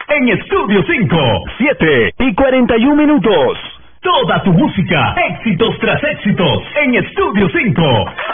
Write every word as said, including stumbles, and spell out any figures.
en Estudio cinco. siete y cuarenta y un minutos. Toda tu música, éxitos tras éxitos, en Estudio cinco.